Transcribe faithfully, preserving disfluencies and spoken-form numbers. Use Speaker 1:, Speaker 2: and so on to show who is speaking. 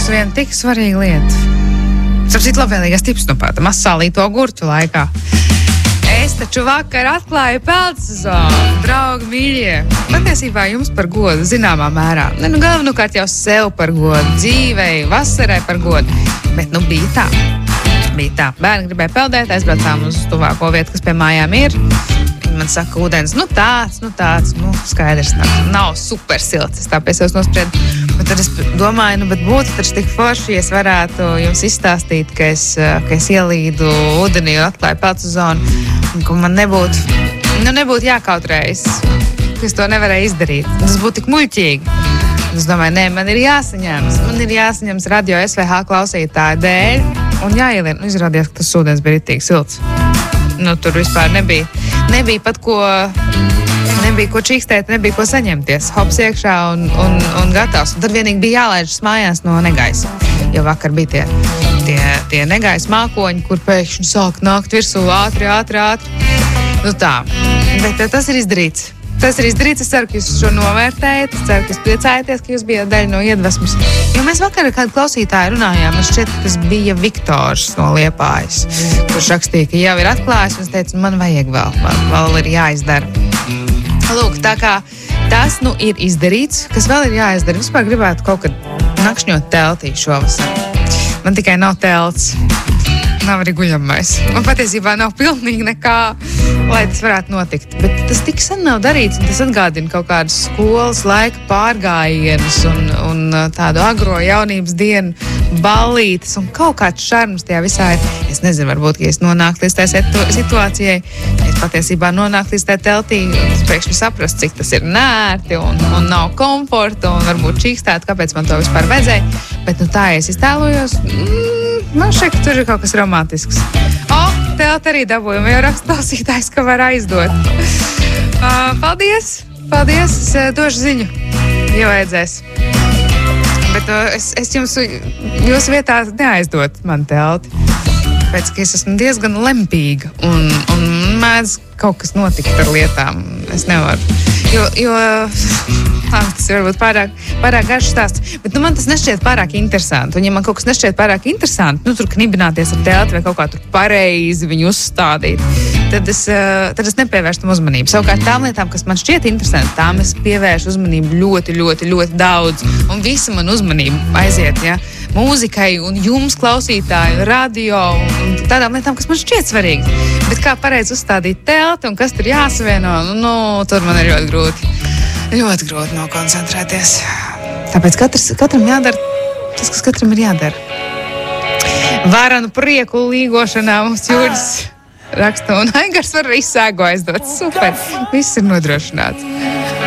Speaker 1: aizmirsu vienu tik svarīgu lietu. Sapsit labvēlīgās tips no pāta masālīto gurķu laikā. Es taču vakar atklāju peldu sezonu, draugi mīļie. Patiesībā jums par godu, zināmā mērā. Ne, nu galvenokārt jau sev par godu, dzīvei, vasarai par godu. Bet nu bija tā. Bija tā. Bērni gribēja peldēt, aizbraucām uz tuvāko vietu, kas pie mājām ir. Viņi man saka, ūdens, nu tāds, nu tāds, nu skaidrs, nav, nav super silts. Es tāpēc jau nospriedu. Bet tad es domāju, nu, bet būtu taču tik forši, ja es varētu jums izstāstīt, ka es, ka es ielīdu ūdenī un atklāju peldu sezonu. Un ka man nebūtu, nu nebūtu jākautrējas, ka es to nevarēju izdarīt. Tas būtu tik muļķīgi. Es domāju, nē, man ir jāsaņems. Man ir jāsaņems radio S V H klausītāju dēļ. Un jāielien, nu izrādījās, ka tas ūdens bija ritīgi silts. Nu, tur vispār nebija, nebija pat ko, nebija ko čīkstēt, nebija ko saņemties. Hops iekšā un, un, un gatavs. Un tad vienīgi bija jālaižas mājās no negaisa. Jo vakar bija tie, tie, tie negaisa mākoņi, kur pēkšņi sāk nākt virsū ātri, ātri, ātri. Nu tā, bet tas ir izdarīts. Tas ir izdarīts. Es ceru, ka jūs šo novērtējat. Es ceru, ka jūs priecājaties, ka jūs bijat daļa no iedvesmas. Jo mēs vakar ar kādu klausītāju runājām. Man šķiet, ka tas bija Viktors no Liepājas, kurš rakstīja, ka jau ir atklājis. Un es teicu, man vajag vēl, vēl, vēl ir jāizdara. Lūk, tā kā tas nu ir izdarīts, kas vēl ir jāizdara. Vispār gribētu kaut kad nakšņot teltī šovasar. Man tikai nav telts. Nav arī guļamais. Man patiesībā nav pilnīgi nekā, lai tas varētu notikt. Bet tas tik sen nav darīts, un tas atgādina kaut kādus skolas laika pārgājienus un, un tādu agro jaunības dienu ballītes un kaut kāds šarms tajā visā ir. Es nezinu, varbūt, ja es nonāku līdz tai situācijai, ja es patiesībā nonāku līdz tai teltī, es pēkšņi saprast, cik tas ir nērti un, un nav komforta un varbūt čīkstēt, kāpēc man to vispār vajadzēja. Bet nu tā, ja es iztēlojos, mm, man šeit, ka tur ir kaut kas romantisks. O, telti arī dabūjumu, jau rakstklausītājs, ka var aizdot. Uh, paldies, paldies, es uh, došu ziņu, ja vajadzēs. Bet uh, es, es jums, jūsu vietā neaizdot man telti. Pēc, ka es esmu diezgan lempīga un, un mēdz kaut kas notikt ar lietām. Es nevaru, jo, jo tas ir varbūt pārāk, pārāk garš stāsts, bet nu, man tas nešķiet pārāk interesanti. Un ja man kaut kas nešķiet pārāk interesanti, nu tur knibināties ar telti vai kaut kā tur pareizi viņu uzstādīt, tad es, tad es nepievērstu tam uzmanību. Savukārt tām lietām, kas man šķiet interesanti, tām es pievēršu uzmanību ļoti, ļoti, ļoti daudz. Un visa man uzmanība aiziet, ja, mūzikai un jums klausītāju, radio un tādām lietām, kas man šķiet svarīgas. Bet kā pareizi uzstādīt telti un kas tur jāsavieno, nu, nu tur man ir ļoti grūti. Ļoti grūti nokoncentrēties. Tāpēc katrs, katram jādara tas, kas katram ir jādara. Varanu prieku līgošanā mums jūras raksta un Aigars var arī sēgo aizdot. Super, viss ir nodrošināts.